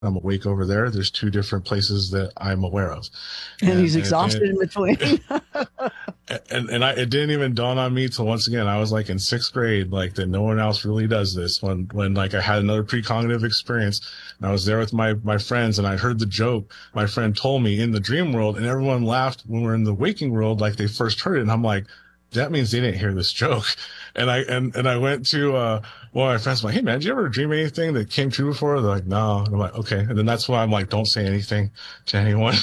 I'm awake over there. There's two different places that I'm aware of. And he's exhausted in between. It didn't even dawn on me till once again, I was like in sixth grade, like that no one else really does this when like I had another precognitive experience and I was there with my friends and I heard the joke my friend told me in the dream world and everyone laughed when we're in the waking world, like they first heard it. And I'm like, that means they didn't hear this joke. And I went to, one of my friends, I'm like, hey man, did you ever dream anything that came true before? They're like, no. And I'm like, okay. And then that's why I'm like, don't say anything to anyone.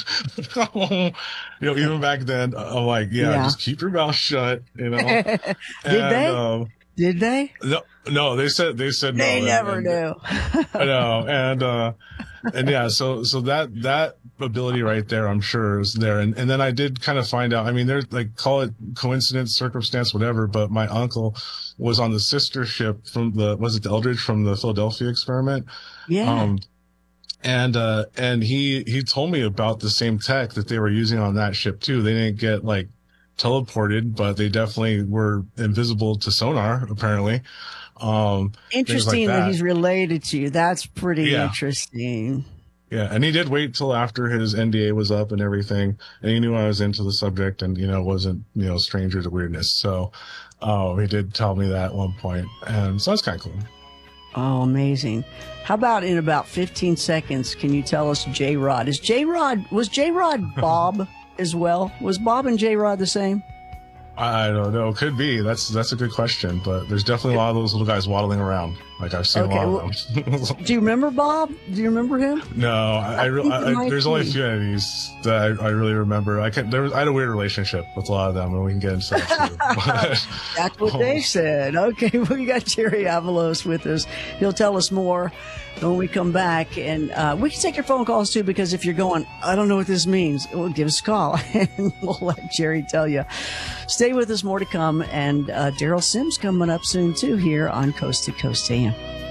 Even back then, I'm like, yeah, just keep your mouth shut, Did they? No, they said no. They never do. I know. And yeah, so that ability right there, I'm sure is there. And then I did kind of find out, I mean, there's like, call it coincidence, circumstance, whatever, but my uncle was on the sister ship from was it the Eldridge from the Philadelphia experiment? Yeah. And he told me about the same tech that they were using on that ship too. They didn't get like teleported, but they definitely were invisible to sonar, apparently. Interesting like that he's related to you. That's pretty interesting. Yeah. And he did wait till after his NDA was up and everything. And he knew I was into the subject and, wasn't, stranger to weirdness. So, he did tell me that at one point. And so that's kind of cool. Oh, amazing. How about in about 15 seconds, can you tell us J-Rod? Was J-Rod Bob as well? Was Bob and J-Rod the same? I don't know. Could be. That's a good question, but there's definitely a lot of those little guys waddling around. Like I've seen a lot of them. Do you remember Bob? Do you remember him? No, there's only a few of these that I really remember. I had a weird relationship with a lot of them, and we can get into that too. That's what they said. Okay, well, we got Jerry Avalos with us. He'll tell us more when we come back, and we can take your phone calls too, because if you're going, I don't know what this means, well, give us a call and we'll let Jerry tell you. Stay with us, more to come, and Daryl Sims coming up soon too here on Coast to Coast AM.